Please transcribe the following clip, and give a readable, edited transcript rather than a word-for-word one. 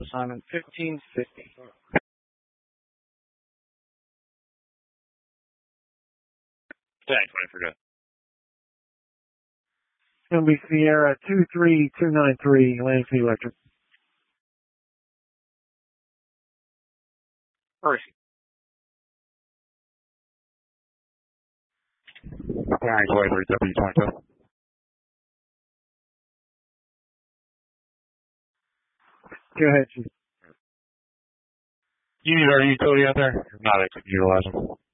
Assignment 1550. Thanks, I forgot. It's going to be Sierra 23293, Lansing Electric. Percy. Thanks, Waverly, W22. Go ahead, Chief. You need our utility out there? If not, I could utilize them.